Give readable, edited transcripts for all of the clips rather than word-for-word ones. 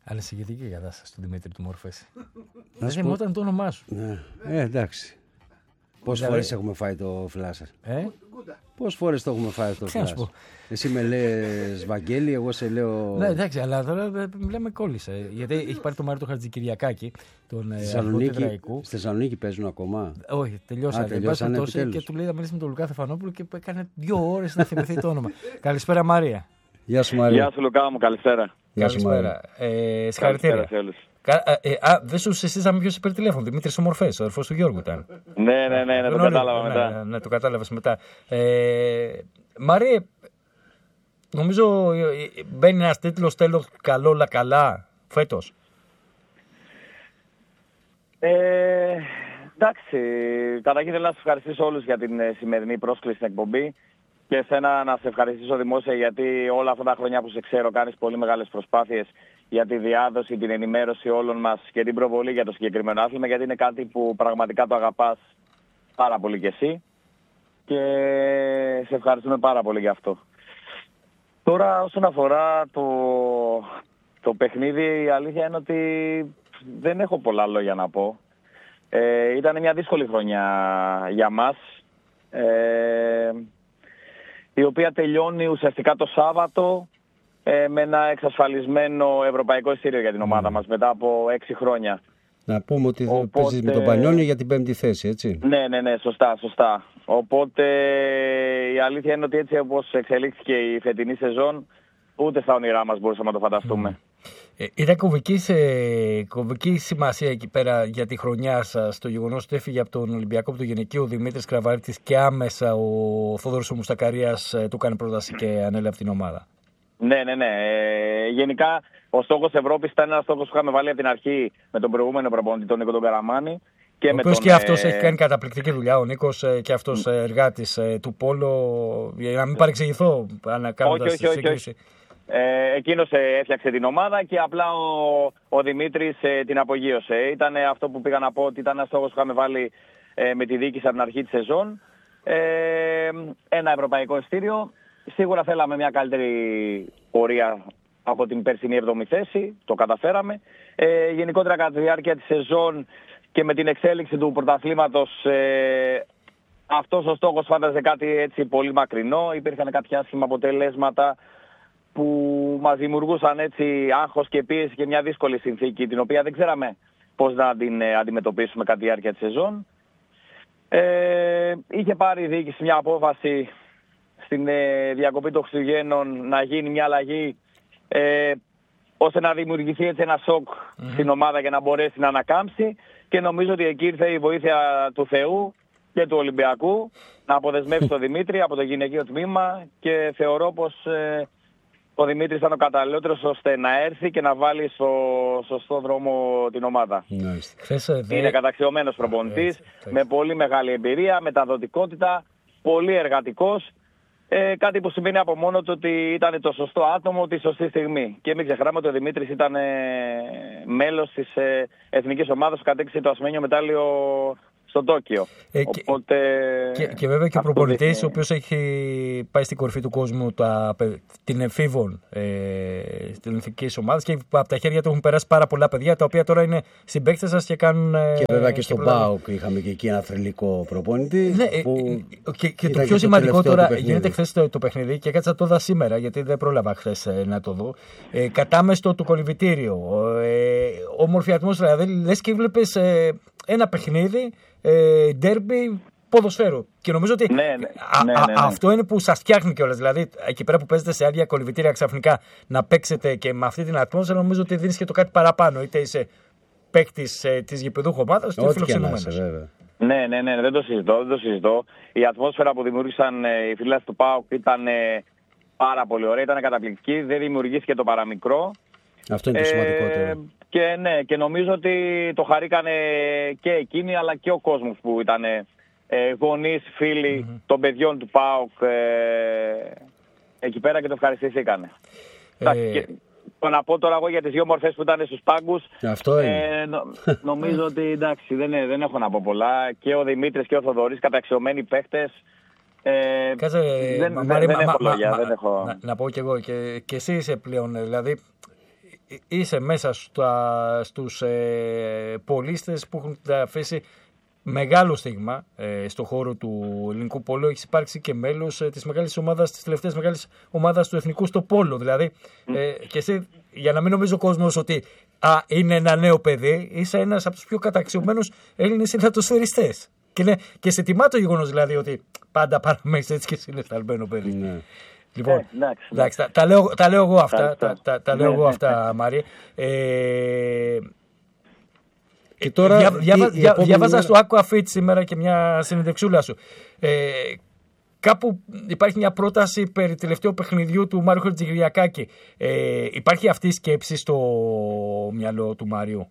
Ανησυχητική η κατάσταση του Δημήτρη του Μορφέση. Δεν θυμόταν το όνομά σου. Ναι. Εντάξει. Πόσες φορές έχουμε φάει το φλάσερ. Πόσες φορές το έχουμε φάει το φλάσερ. Εσύ με λες Βαγγέλη, εγώ σε λέω. Ναι, εντάξει, αλλά τώρα μιλάμε κόλλησε. Γιατί έχει πάρει το Μάριο του Χατζικυριακάκη, τον αρχηγό του Εβραϊκού. Στη Θεσσαλονίκη παίζουν ακόμα. Όχι, τελειώσανε. Και του λέει να μιλήσει με τον Λουκά Θεφανόπουλο και έκανε 2 ώρες να θυμηθεί το όνομα. Καλησπέρα, Μαρία. Γεια σου, Μαρία. Γεια σου, Λουκά μου, καλησπέρα. Καλησπέρα. Συγχαρητήρια. Δεν σου συστήσαμε ποιος είπε τηλέφωνο. Δημήτρης ο Μορφές, ο αδερφός του Γιώργου ήταν. Ναι, το κατάλαβα μετά. Ναι, το κατάλαβες μετά. Μαρία, νομίζω μπαίνει ένας τίτλος τέλος καλό, όλα καλά φέτος. Εντάξει, καταρχήν θέλω να σας ευχαριστήσω όλους για την σημερινή πρόσκληση στην εκπομπή και εσένα να σε ευχαριστήσω δημόσια, γιατί όλα αυτά τα χρόνια που σε ξέρω κάνεις πολύ μεγάλες προσπάθειες για τη διάδοση, την ενημέρωση όλων μας και την προβολή για το συγκεκριμένο άθλημα, γιατί είναι κάτι που πραγματικά το αγαπάς πάρα πολύ κι εσύ και σε ευχαριστούμε πάρα πολύ γι' αυτό. Τώρα όσον αφορά το παιχνίδι, η αλήθεια είναι ότι δεν έχω πολλά λόγια να πω. Ήταν μια δύσκολη χρονιά για μας, η οποία τελειώνει ουσιαστικά το Σάββατο με ένα εξασφαλισμένο ευρωπαϊκό εισιτήριο για την ομάδα μας μετά από 6 χρόνια. Να πούμε ότι παίζεις με τον Πανιόνιο για την 5η θέση, έτσι. Ναι, σωστά. Οπότε η αλήθεια είναι ότι έτσι όπως εξελίχθηκε η φετινή σεζόν, ούτε στα όνειρά μας μπορούσαμε να το φανταστούμε. Ήταν κομβική σημασία εκεί πέρα για τη χρονιά σας το γεγονός ότι έφυγε από τον Ολυμπιακό, από το γυναικείο ο Δημήτρης Κραβαρίτης και άμεσα ο Θόδωρος ο Μουστακαρίας του έκανε πρόταση και ανέλαβε την ομάδα. Ναι. Γενικά ο στόχος Ευρώπης ήταν ένας στόχος που είχαμε βάλει από την αρχή με τον προηγούμενο προπονητή, τον Νίκο τον Καραμάνη. Ο οποίος και αυτός έχει κάνει καταπληκτική δουλειά, ο Νίκος, και αυτός εργάτης του Πόλο, για να μην παρεξηγηθώ κάνοντας τη σύγκριση. Εκείνος έφτιαξε την ομάδα και απλά ο Δημήτρης την απογείωσε. Ήταν αυτό που πήγα να πω, ότι ήταν ένας στόχος που είχαμε βάλει με τη διοίκηση από την αρχή της σεζόν. Ένα ευρωπαϊκό εισιτήριο. Σίγουρα θέλαμε μια καλύτερη πορεία από την περσινή 7η θέση. Το καταφέραμε. Γενικότερα κατά τη διάρκεια της σεζόν και με την εξέλιξη του πρωταθλήματος, αυτός ο στόχος φάνταζε κάτι έτσι πολύ μακρινό. Υπήρχαν κάποια άσχημα αποτελέσματα που μας δημιουργούσαν έτσι άγχος και πίεση και μια δύσκολη συνθήκη, την οποία δεν ξέραμε πώς να την αντιμετωπίσουμε κατά τη διάρκεια της σεζόν. Είχε πάρει η διοίκηση μια απόφαση στην διακοπή των Χριστουγέννων να γίνει μια αλλαγή, ώστε να δημιουργηθεί έτσι ένα σοκ στην ομάδα για να μπορέσει να ανακάμψει, και νομίζω ότι εκεί ήρθε η βοήθεια του Θεού και του Ολυμπιακού να αποδεσμεύσει τον Δημήτρη από το γυναικείο τμήμα, και θεωρώ πως ο Δημήτρης ήταν ο καταλληλότερος ώστε να έρθει και να βάλει στο σωστό δρόμο την ομάδα. Είναι καταξιωμένος προπονητής, με πολύ μεγάλη εμπειρία, μεταδοτικότητα, πολύ εργατικός. Κάτι που σημαίνει από μόνο του ότι ήταν το σωστό άτομο τη σωστή στιγμή. Και μην ξεχνάμε ότι ο Δημήτρης ήταν μέλος της εθνικής ομάδας που κατέκτησε το ασημένιο μετάλλιο στο Τόκιο. Οπότε, και βέβαια και ο προπονητής, ο οποίος έχει πάει στην κορυφή του κόσμου την εφήβων στην εθνική ομάδα, και από τα χέρια του έχουν περάσει πάρα πολλά παιδιά, τα οποία τώρα είναι συμπαίκτες σας και κάνουν. Και βέβαια και στον ΠΑΟΚ είχαμε και εκεί ένα θρυλικό προπονητή. Ναι, και το πιο σημαντικό τώρα, γίνεται χθες το παιχνίδι και κάτσα το δω σήμερα, γιατί δεν πρόλαβα χθες να το δω. Κατάμεστο το κολυβητήριο. Όμορφη ατμόσφαιρα. Δηλαδή λες και βλέπεις ένα παιχνίδι ντέρμπι ποδοσφαίρου. Και νομίζω ότι αυτό είναι που σας φτιάχνει κιόλας. Δηλαδή, εκεί πέρα που παίζετε σε άδεια κολυβητήρια, ξαφνικά να παίξετε και με αυτή την ατμόσφαιρα, νομίζω ότι δίνεις και το κάτι παραπάνω. Είτε είσαι παίκτης της γηπεδούχου ομάδας, είτε φιλοξενούμενος. Ναι, δεν το συζητώ. Η ατμόσφαιρα που δημιούργησαν οι φίλοι του ΠΑΟΚ ήταν πάρα πολύ ωραία, ήταν καταπληκτική. Δεν δημιουργήθηκε το παραμικρό. Αυτό είναι το σημαντικότερο. Και νομίζω ότι το χαρήκανε και εκείνοι, αλλά και ο κόσμος που ήταν γονείς, φίλοι των παιδιών του ΠΑΟΚ εκεί πέρα, και το ευχαριστηθήκανε. Το να πω τώρα εγώ για τις 2 μορφές που ήταν στους πάγκους. Αυτό είναι. Νομίζω ότι εντάξει, δεν έχω να πω πολλά. Και ο Δημήτρης και ο Θοδωρής, καταξιωμένοι παίχτες. Δεν έχω λόγια. Να πω κι εγώ, και εσύ είσαι πλέον, δηλαδή είσαι μέσα στους πολίστες που έχουν αφήσει μεγάλο στίγμα στον χώρο του ελληνικού πόλου. Έχεις υπάρξει και μέλος της μεγάλης ομάδας, της τελευταίας μεγάλης ομάδας του εθνικού στο πόλο. Δηλαδή, και εσύ, για να μην νομίζει ο κόσμος ότι είναι ένα νέο παιδί, είσαι ένας από τους πιο καταξιωμένους Έλληνες συνατοσφαιριστές. Και σε τιμά το γεγονός δηλαδή ότι πάντα παραμένεις έτσι και συναισθαλμένο παιδί. Ναι. Λοιπόν, εντάξει, τα λέω εγώ αυτά, τα λέω εγώ αυτά, Μάρια. Και τώρα διάβαζα στο Aquafit σήμερα και μια συνεντεξούλα σου. Κάπου υπάρχει μια πρόταση περί τελευταίου παιχνιδιού του Μάριου Χατζηγιακάκη. Υπάρχει αυτή η σκέψη στο μυαλό του Μάριου?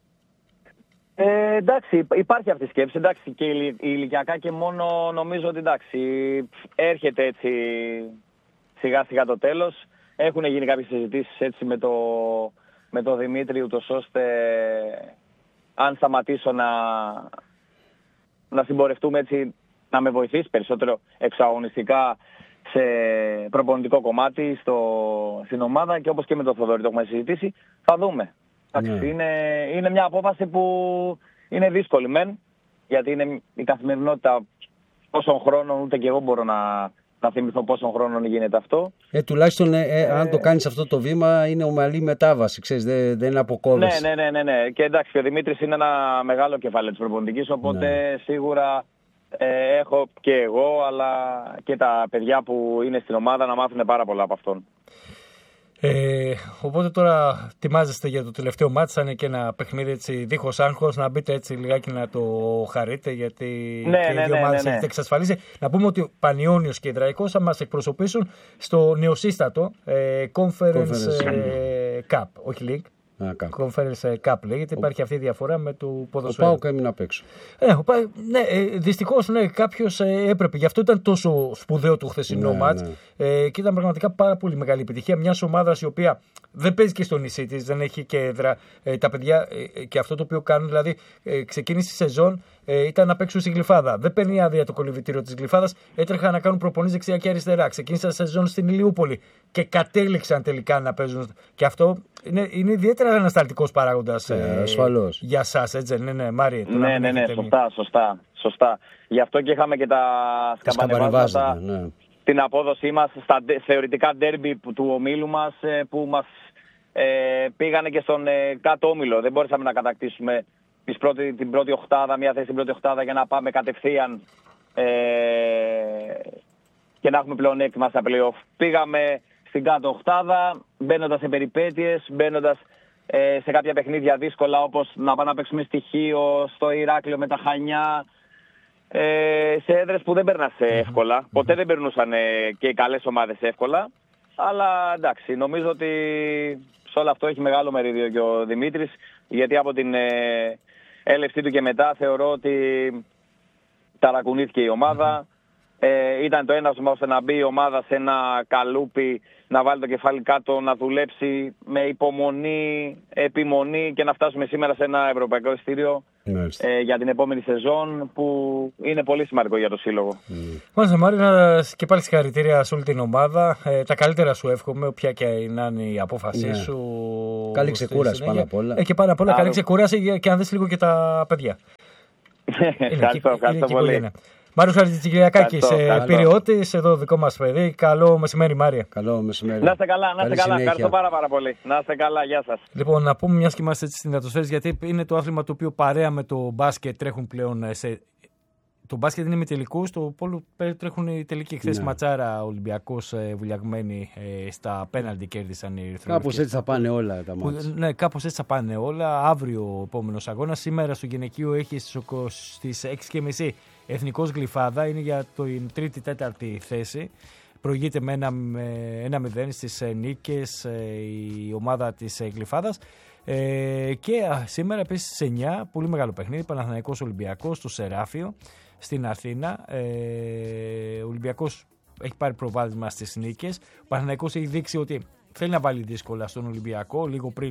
Εντάξει, υπάρχει αυτή η σκέψη. Εντάξει, και ηλικιακά και μόνο νομίζω ότι εντάξει, έρχεται έτσι σιγά σιγά το τέλος. Έχουν γίνει κάποιες συζητήσεις έτσι με το Δημήτρη, ούτως ώστε αν σταματήσω να συμπορευτούμε έτσι, να με βοηθήσει περισσότερο εξαγωνιστικά σε προπονητικό κομμάτι στην ομάδα, και όπως και με τον Θοδωρή το έχουμε συζητήσει, θα δούμε. Εντάξει, είναι μια απόφαση που είναι δύσκολη μεν, γιατί είναι η καθημερινότητα πόσων χρόνων, ούτε και εγώ μπορώ να θυμηθώ πόσων χρόνων γίνεται αυτό. Τουλάχιστον αν το κάνεις αυτό το βήμα είναι ομαλή μετάβαση, ξέρεις, δεν είναι αποκόβηση. Ναι. Και εντάξει, ο Δημήτρης είναι ένα μεγάλο κεφάλαιο της προπονητικής, οπότε σίγουρα έχω και εγώ, αλλά και τα παιδιά που είναι στην ομάδα να μάθουν πάρα πολλά από αυτόν. Οπότε τώρα ετοιμάζεστε για το τελευταίο μάτς, θα είναι και ένα παιχνίδι έτσι δίχως άγχος, να μπείτε έτσι λιγάκι να το χαρείτε, γιατί και οι δύο ομάδες έχετε εξασφαλίσει. Να πούμε ότι ο Πανιώνιος και η Ιδραϊκός θα μας εκπροσωπήσουν στο νεοσύστατο Conference Cup, όχι League. Conference Cup λέγεται. Υπάρχει αυτή η διαφορά με το ποδοσφαίρο. Ο ΠΑΟΚ έμεινε απ' έξω. Δυστυχώς κάποιος έπρεπε. Γι' αυτό ήταν τόσο σπουδαίο το χθεσινό μάτς. Και ήταν πραγματικά πάρα πολύ μεγάλη επιτυχία μιας ομάδας η οποία δεν παίζει και στο νησί της, δεν έχει και έδρα. Τα παιδιά και αυτό το οποίο κάνουν, δηλαδή ξεκίνησε η σεζόν, ήταν να παίξουν στη Γλυφάδα. Δεν παίρνει άδεια το κολυβητήριο της Γλυφάδας. Έτρεχαν να κάνουν προπονήσεις δεξιά και αριστερά. Ξεκίνησαν σεζόν στην Ηλιούπολη και κατέληξαν τελικά να παίζουν. Και αυτό είναι ιδιαίτερα ανασταλτικός παράγοντας για εσάς, έτσι. Ναι, Μάρη. Ναι, σωστά. Γι' αυτό και είχαμε και τα σκαμπανεβάσματα, την απόδοσή μας στα θεωρητικά ντέρμπι του ομίλου μας, που μας πήγανε και στον κάτω όμιλο. Δεν μπορέσαμε να κατακτήσουμε την πρώτη οχτάδα, μια θέση στην πρώτη οχτάδα, για να πάμε κατευθείαν και να έχουμε πλεονέκτημα στα play-off. Πήγαμε στην κάτω οχτάδα, μπαίνοντας σε περιπέτειες, μπαίνοντας σε κάποια παιχνίδια δύσκολα, όπως να πάμε να παίξουμε στοιχείο στο Ηράκλειο με τα Χανιά, σε έδρες που δεν παίρνας εύκολα. Ποτέ δεν περνούσαν και οι καλές ομάδες εύκολα. Αλλά εντάξει, νομίζω ότι σε όλο αυτό έχει μεγάλο μερίδιο και ο Δημήτρης, γιατί από την έλευσή του και μετά θεωρώ ότι ταρακουνήθηκε η ομάδα. Ήταν το έναυσμα ώστε να μπει η ομάδα σε ένα καλούπι, να βάλει το κεφάλι κάτω, να δουλέψει με υπομονή, επιμονή και να φτάσουμε σήμερα σε ένα ευρωπαϊκό εισιτήριο για την επόμενη σεζόν, που είναι πολύ σημαντικό για το σύλλογο. Μάλιστα, Μάρια, και πάλι συγχαρητήρια σε όλη την ομάδα. Τα καλύτερα σου εύχομαι, όποια και να είναι η απόφασή σου. Καλή ξεκούραση πάνω απ' όλα. Και πάνω απ' όλα καλή ξεκούραση, και αν δεις λίγο και τα παιδιά. Ευχαριστώ πολύ. Μάριος Χατζηγιακάκης, Πειριώτης, εδώ δικό μας παιδί. Καλό μεσημέρι, Μάρια. Καλό μεσημέρι. Να είστε καλά, Ευχαριστώ πάρα πολύ. Να είστε καλά, γεια σας. Λοιπόν, να πούμε, μιας και είμαστε έτσι συνατοσφαίρες, γιατί είναι το άθλημα το οποίο παρέα με το μπάσκετ τρέχουν πλέον σε. Το μπάσκετ είναι ημιτελικούς, το πόλο τρέχουν οι τελικοί. Χθες ματσάρα, Ολυμπιακός βουλιαγμένοι στα πέναλτι κέρδισαν οι Ερυθρόλευκοι. Κάπως έτσι θα πάνε όλα τα μάτια. Ναι, κάπως έτσι θα πάνε όλα. Αύριο ο επόμενος αγώνας. Σήμερα στο γυναικείο έχει στις 6:30 Εθνικός Γλυφάδα. Είναι για την 3η-4η θέση. Προηγείται με 1-0 στις νίκες η ομάδα της Γλυφάδας. Και σήμερα επίσης σε 9, πολύ μεγάλο παιχνίδι, Παναθηναϊκός Ολυμπιακός στο Σεράφιο στην Αθήνα. Ο Ολυμπιακός έχει πάρει προβάδισμα στις νίκες. Ο Παναθηναϊκός έχει δείξει ότι θέλει να βάλει δύσκολα στον Ολυμπιακό λίγο πριν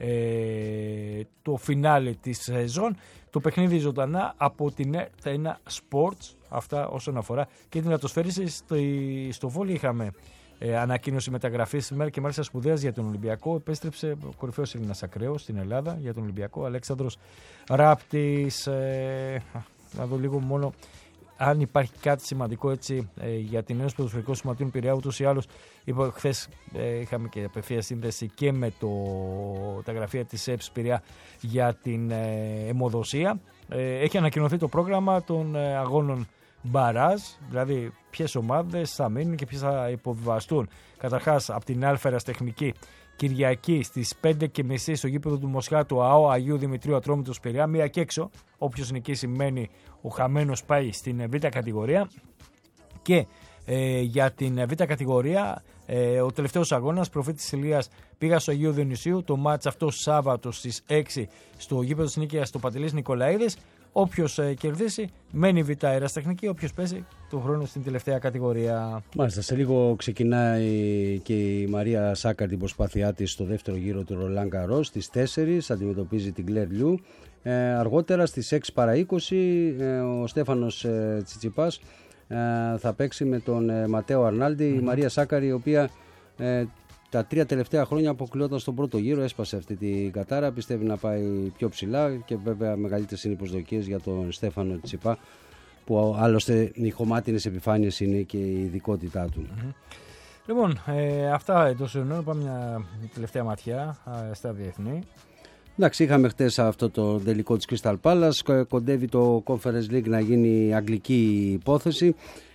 το φινάλε της σεζόν. Το παιχνίδι ζωντανά από την ΕΡΤ1 Sports. Αυτά όσον αφορά και την ατοσφαίριση. Στο βόλεϊ είχαμε ανακοίνωση μεταγραφής σήμερα και μάλιστα σπουδαίας για τον Ολυμπιακό. Επέστρεψε ο κορυφαίος Έλληνας ακραίος στην Ελλάδα για τον Ολυμπιακό, Αλέξανδρος Ράπτης. Να δω λίγο μόνο αν υπάρχει κάτι σημαντικό έτσι για την Ένωση Ποδοσφαιρικών Σωματείων Πειραιά. Ούτως ή άλλως, χθες είχαμε και απευθεία σύνδεση και με τα γραφεία της ΕΠΣ Πειραιά για την αιμοδοσία. Έχει ανακοινωθεί το πρόγραμμα των αγώνων μπαράζ, δηλαδή ποιες ομάδες θα μείνουν και ποιες θα υποβιβαστούν. Καταρχάς, από την Α' Ερασιτεχνική, Κυριακή στις 5:30 στο γήπεδο του Μοσχάτου ΑΟ Αγίου Δημητρίου Ατρόμητος Πειραιά. Μία και έξω. Όποιος νικήσει μένει, ο χαμένος πάει στην Β' κατηγορία. Και για την Β' κατηγορία, ο τελευταίος αγώνας, Προφήτης Ηλίας πήγα στο Αγίου Διονυσίου. Το μάτς αυτό Σάββατο στις 6 στο γήπεδο της Νίκαιας στο Παντελής Νικολαίδης. Όποιος κερδίσει μένει Β' Ερασιτεχνική, όποιος παίζει τον χρόνο στην τελευταία κατηγορία. Μάλιστα, σε λίγο ξεκινάει και η Μαρία Σάκαρη την προσπάθειά της στο δεύτερο γύρο του Ρολάν Γκαρός. Στις 4 αντιμετωπίζει την Κλέρ Λιού. Αργότερα στις 6 παρά 20 ο Στέφανος Τσιτσιπάς θα παίξει με τον Ματέο Αρνάλντι. Η Μαρία Σάκαρη, η οποία τα 3 τελευταία χρόνια αποκλειόταν στον πρώτο γύρο, έσπασε αυτή την κατάρα, πιστεύει να πάει πιο ψηλά και βέβαια μεγαλύτερες είναι οι προσδοκίες για τον Στέφανο Τσιτσιπά, που άλλωστε οι χωμάτινες επιφάνειες είναι και η ειδικότητά του. Λοιπόν, αυτά εντός αιωνών. Πάμε μια τελευταία ματιά στα διεθνή. Εντάξει, είχαμε χτες αυτό το τελικό της Crystal Palace. Κοντεύει το Conference League να γίνει αγγλική υπόθεση.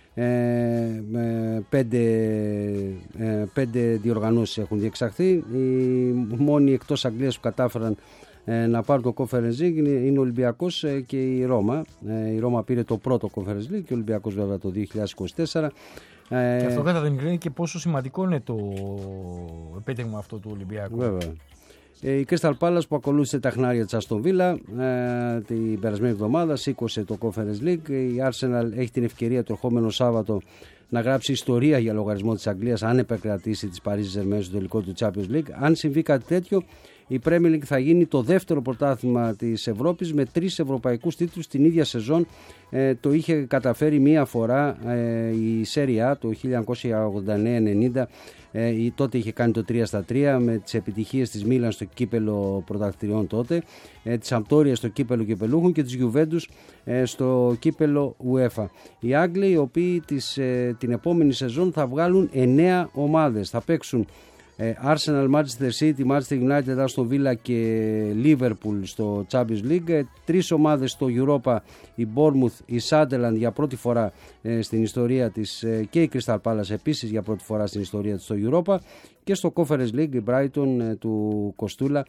5 διοργανώσεις έχουν διεξαχθεί. Οι μόνοι εκτός Αγγλίας που κατάφεραν να πάρουν το Conference League είναι ο Ολυμπιακός και η Ρώμα. Η Ρώμα πήρε το πρώτο Conference League και ο Ολυμπιακός βέβαια το 2024. Και αυτό κατά την είναι και πόσο σημαντικό είναι το επίτευγμα αυτό του Ολυμπιακού. Βέβαια. Η Crystal Palace που ακολούθησε τα χνάρια της Αστον Βίλα την περασμένη εβδομάδα σήκωσε το Conference League. Η Arsenal έχει την ευκαιρία το ερχόμενο Σάββατο να γράψει ιστορία για λογαριασμό της Αγγλίας αν επεκρατήσει της Paris Saint-Germain στο τελικό του Champions League. Αν συμβεί κάτι τέτοιο, η Premier League θα γίνει το δεύτερο πρωτάθλημα της Ευρώπης με 3 ευρωπαϊκούς τίτλους την ίδια σεζόν. Το είχε καταφέρει μία φορά η Serie A το 1989-90. Τότε είχε κάνει το 3-3 με τις επιτυχίες της Μίλαν στο κύπελο πρωταθλητριών τότε, της Σαμπτόρια στο κύπελο κυπελούχων και της Γιουβέντους στο κύπελο UEFA. Οι Άγγλοι, οι οποίοι την επόμενη σεζόν θα βγάλουν 9 ομάδες, θα παίξουν Arsenal, Manchester City, Manchester United, Aston Villa και Liverpool στο Champions League. 3 ομάδες στο Europa, η Bournemouth, η Sunderland για πρώτη φορά στην ιστορία της και η Crystal Palace επίσης για πρώτη φορά στην ιστορία της στο Europa, και στο Conference League η Brighton του Κοστούλα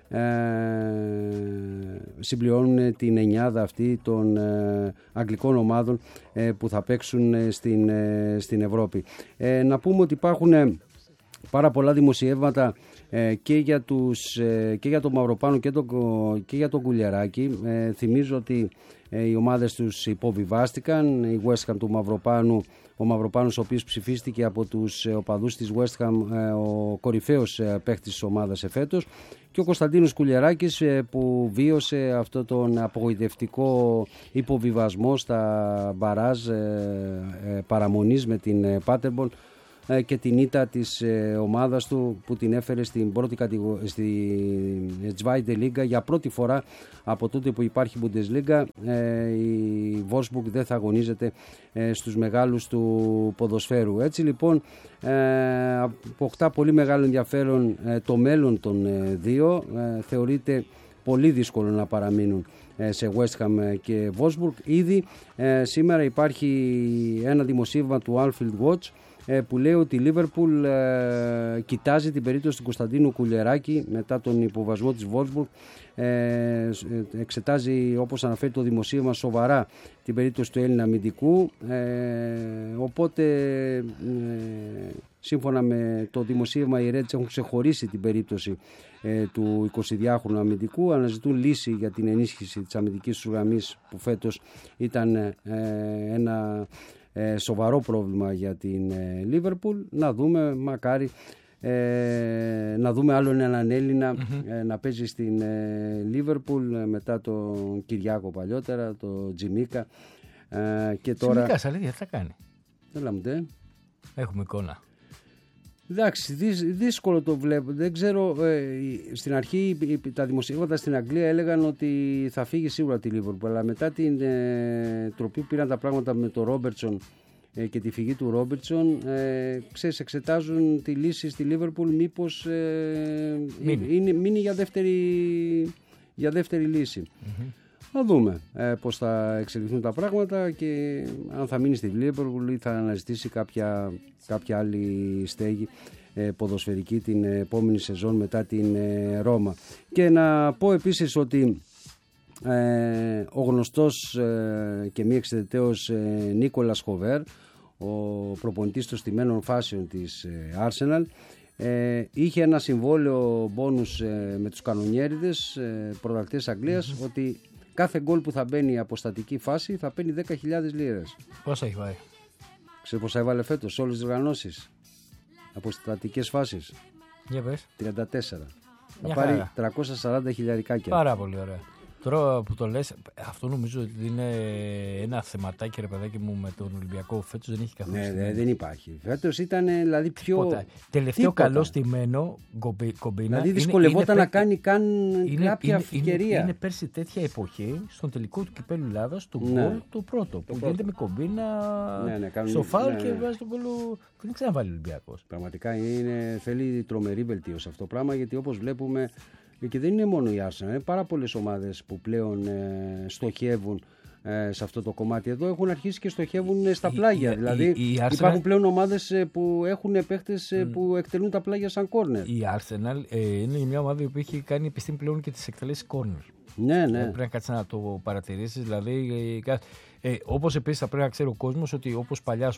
συμπληρώνουν την εννιάδα αυτή των αγγλικών ομάδων που θα παίξουν στην Ευρώπη. Να πούμε ότι υπάρχουν πάρα πολλά δημοσιεύματα και για τον Μαυροπάνο και για τον Κουλιεράκη. Θυμίζω ότι οι ομάδες τους υποβιβάστηκαν. Η West Ham του Μαυροπάνου, ο Μαυροπάνος ο οποίος ψηφίστηκε από τους οπαδούς της West Ham ο κορυφαίος παίκτης της ομάδας εφέτος, και ο Κωνσταντίνος Κουλιεράκης που βίωσε αυτό τον απογοητευτικό υποβιβασμό στα μπαράζ παραμονής με την Paderborn και την ήττα της ομάδας του που την έφερε στην πρώτη κατηγορία, στη Zweite Liga για πρώτη φορά από τότε που υπάρχει Bundesliga. Η Wolfsburg δεν θα αγωνίζεται στους μεγάλους του ποδοσφαίρου. Έτσι λοιπόν αποκτά πολύ μεγάλο ενδιαφέρον το μέλλον των δύο. Θεωρείται πολύ δύσκολο να παραμείνουν σε West Ham και Wolfsburg. Ήδη σήμερα υπάρχει ένα δημοσίευμα του Anfield Watch που λέει ότι η Liverpool κοιτάζει την περίπτωση του Κωνσταντίνου Κουλιεράκη μετά τον υποβασμό της Wolfsburg. Εξετάζει, όπως αναφέρει το δημοσίευμα, σοβαρά την περίπτωση του Έλληνα αμυντικού, οπότε σύμφωνα με το δημοσίευμα οι Reds έχουν ξεχωρίσει την περίπτωση του 22χρονου αμυντικού, αναζητούν λύση για την ενίσχυση της αμυντικής τους γραμμής που φέτος ήταν ένα σοβαρό πρόβλημα για την Liverpool. Να δούμε, μακάρι να δούμε άλλον έναν Έλληνα να παίζει στην Liverpool μετά τον Κυριάκο παλιότερα, τον Τζιμίκα και τώρα... Τζιμίκα, αλήθεια, τι θα κάνει? Έλα μου τε. Έχουμε εικόνα. Εντάξει, δύσκολο το βλέπω. Δεν ξέρω. Στην αρχή τα δημοσιεύματα στην Αγγλία έλεγαν ότι θα φύγει σίγουρα τη Λίβερπουλ. Αλλά μετά την τροπή που πήραν τα πράγματα με τον Ρόμπερτσον και τη φυγή του Ρόμπερτσον, εξετάζουν τη λύση στη Λίβερπουλ μήπως μείνει για δεύτερη λύση. Να δούμε πώς θα εξελιχθούν τα πράγματα και αν θα μείνει στη Λίβερπουλ ή θα αναζητήσει κάποια άλλη στέγη ποδοσφαιρική την επόμενη σεζόν μετά την Ρώμα. Και να πω επίσης ότι ο γνωστός και μη εξαιρεταίος Νίκολας Χοβέρ, ο προπονητής των στημένων φάσεων της Arsenal, είχε ένα συμβόλαιο μπόνους με τους κανονιέριδες πρωταθλητές Αγγλίας ότι κάθε γκολ που θα μπαίνει από στατική φάση θα παίρνει 10.000 λίρες. Πόσα έχει βάλει? Ξέρω πόσα έβαλε φέτος σε όλες τις οργανώσεις από στατικές φάσεις? Για πες. 34. Θα πάρει 340 χιλιαρικάκια. Πάρα πολύ ωραία. Τώρα που το λες, αυτό νομίζω ότι είναι ένα θεματάκι, ρε παιδάκι μου, με τον Ολυμπιακό. Φέτος δεν έχει καθόλου. Ναι, δεν υπάρχει. Φέτος ήταν δηλαδή πιο. Τελευταίο καλό στημένο κομπίνα. Δηλαδή δυσκολευόταν να κάνει καν κάποια ευκαιρία. Είναι πέρσι τέτοια εποχή στον τελικό του Κυπέλλου Ελλάδας, το γκολ το πρώτο. Που γίνεται με κομπίνα στο φάουλ και βάζει τον γκολ. Δεν ξαναβάλει ο Ολυμπιακός. Πραγματικά θέλει τρομερή βελτίωση αυτό το πράγμα, γιατί όπως βλέπουμε. Και δεν είναι μόνο η Arsenal, είναι πάρα πολλές ομάδες που πλέον στοχεύουν σε αυτό το κομμάτι. Εδώ έχουν αρχίσει και στοχεύουν στα πλάγια. Δηλαδή Arsenal... υπάρχουν πλέον ομάδες που έχουν παίχτες που εκτελούν τα πλάγια σαν κόρνερ. Η Arsenal είναι μια ομάδα που έχει κάνει επιστήμη πλέον και τις εκτελέσεις κόρνερ. Ναι. Πρέπει να κάτσεις να το παρατηρήσεις. Δηλαδή, όπως επίσης θα πρέπει να ξέρει ο κόσμος ότι όπως παλιά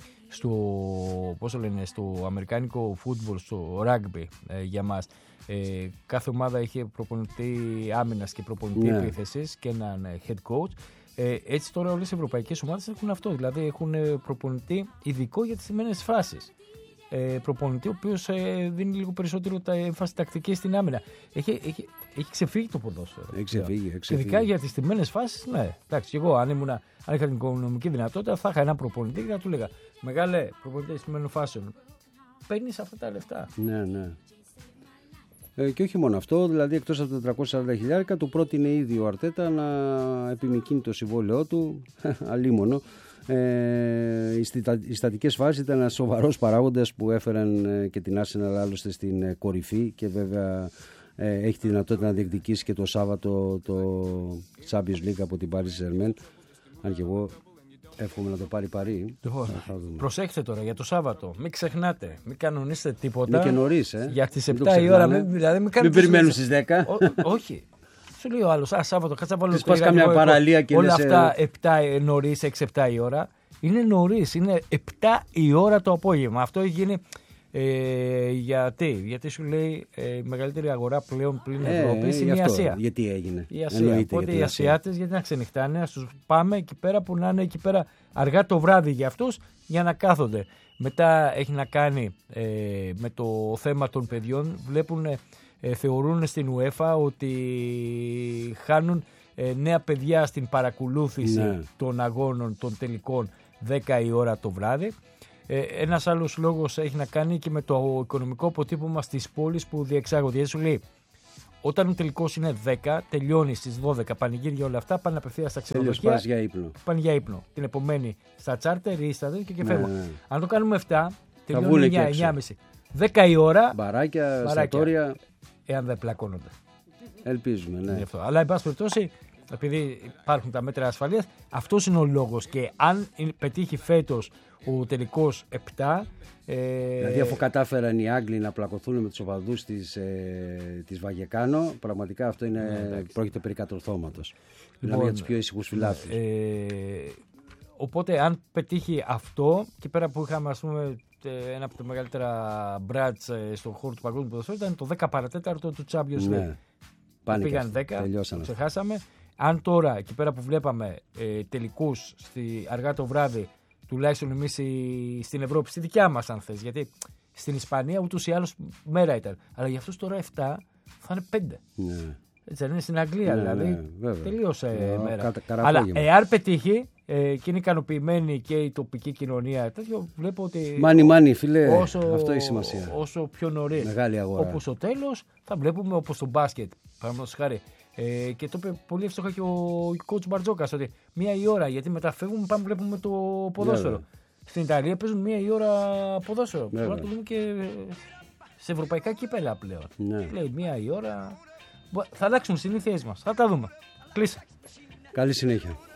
στο αμερικάνικο φούτμπολ, στο rugby για μας, κάθε ομάδα είχε προπονητή άμυνας και προπονητή επίθεσης και έναν head coach. Έτσι τώρα όλες οι ευρωπαϊκές ομάδες έχουν αυτό. Δηλαδή έχουν προπονητή ειδικό για τις σημαίνες φάσεις. Προπονητή ο οποίος δίνει λίγο περισσότερο έμφαση τακτική στην άμυνα. Έχει ξεφύγει το ποδόσφαιρο. Έχει ξεφύγει. Ειδικά για τις στημένες φάσεις, ναι. Εντάξει, εγώ αν είχα την οικονομική δυνατότητα θα είχα ένα προπονητή και θα του έλεγα: μεγάλε προπονητή στημένων φάσεων, παίρνεις αυτά τα λεφτά. Ναι. Και όχι μόνο αυτό, δηλαδή εκτός από τα 440.000 του πρότεινε ήδη ο Αρτέτα να επιμικρύνει το συμβόλαιό του, αλίμονο. Οι στατικές φάσεις ήταν ένας σοβαρός παράγοντας που έφεραν και την Arsenal άλλωστε στην κορυφή και βέβαια έχει τη δυνατότητα να διεκδικήσει και το Σάββατο το Champions League από την Paris Saint-Germain, αν και εγώ εύχομαι να το πάρει Παρί. Προσέξτε τώρα για το Σάββατο. Μην ξεχνάτε, μην κανονίσετε τίποτα. Είναι και νωρίς, για τις 7 η ώρα. Μην περιμένουν στις 10. Όχι. Σου λέει ο άλλος, Σάββατο, κάτσα βάλω το καμιά παραλία και όλα αυτά 7 νωρίς, 6-7 η ώρα. Είναι νωρίς, είναι 7 η ώρα το απόγευμα. Αυτό έχει γίνει. Γιατί σου λέει η μεγαλύτερη αγορά πλέον πλην Ευρώπης είναι η Ασία. Γιατί έγινε. Η Ασία. Οπότε οι Ασιάτες γιατί να ξενυχτάνε, ας τους πάμε εκεί πέρα που να είναι εκεί πέρα αργά το βράδυ για αυτούς για να κάθονται. Μετά έχει να κάνει με το θέμα των παιδιών. Θεωρούν στην UEFA ότι χάνουν νέα παιδιά στην παρακολούθηση των αγώνων των τελικών 10 η ώρα το βράδυ. Ένας άλλος λόγος έχει να κάνει και με το οικονομικό αποτύπωμα στις πόλεις που διεξάγονται. Γιατί σου λέει, όταν ο τελικός είναι 10, τελειώνει στις 12, πανηγύρια όλα αυτά, πάνε απευθείας στα ξενοδοχεία. Πάνε για ύπνο. Την επομένη στα τσάρτερ ή στα τέτοια και φεύγουν. Αν το κάνουμε 7, τελειώνει 9:30. 10 η ώρα. Μπαράκια, εστιατόρια. Εάν δεν πλακώνονται. Ελπίζουμε, ναι. Αλλά, εν πάση περιπτώσει, επειδή υπάρχουν τα μέτρα ασφαλείας, αυτός είναι ο λόγος. Και αν πετύχει φέτος ο τελικός 7. Δηλαδή, αφού κατάφεραν οι Άγγλοι να πλακωθούν με τους οπαδούς της Βαγεκάνο, πραγματικά αυτό πρόκειται περί κατορθώματος. Μιλάμε για τους πιο ήσυχους φιλάθλους. Οπότε, αν πετύχει αυτό, και πέρα που είχαμε, ας πούμε, ένα από τα μεγαλύτερα μπράτς στον χώρο του παγκόσμιου ποδοσφαίρου, ήταν το 10 παρατέταρτο του Champions League. Πήγαν 10, το ξεχάσαμε. Αν τώρα, εκεί πέρα που βλέπαμε τελικούς αργά το βράδυ, τουλάχιστον εμείς στην Ευρώπη, στη δικιά μας αν θες, γιατί στην Ισπανία ούτως ή άλλως μέρα ήταν. Αλλά για αυτούς τώρα 7 θα είναι 5. Ναι. Έτσι δεν είναι στην Αγγλία, δηλαδή. Βέβαια. Τελείωσε μέρα. Αλλά εάν πετύχει, και είναι ικανοποιημένη και η τοπική κοινωνία. Τέτοιο βλέπω ότι. Μάνι, φίλε. Αυτό έχει σημασία. Όσο πιο νωρίς. Μεγάλη αγορά. Όπως στο τέλος θα βλέπουμε όπως στο μπάσκετ. Παραδείγματος χάρη. Και το είπε πολύ εύστοχα και ο coach Μπαρτζόκας ότι 1 η ώρα, γιατί μετά φεύγουμε, πάμε βλέπουμε το ποδόσφαιρο. Στην Ιταλία παίζουν 1 η ώρα ποδόσφαιρο. Μπορεί να το δούμε και σε ευρωπαϊκά κύπελα πλέον. Λέει 1 η ώρα. Θα αλλάξουν οι συνήθειές μας. Θα τα δούμε. Κλείσε. Καλή συνέχεια.